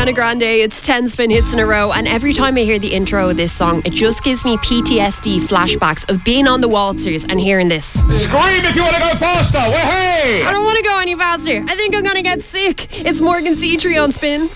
Ariana Grande. It's 10 spin hits in a row, and every time I hear the intro of this song, it just gives me PTSD flashbacks of being on the waltzers and hearing this. Scream if you want to go faster. Hey! I don't want to go any faster. I think I'm going to get sick. It's Morgan C3 on Spin.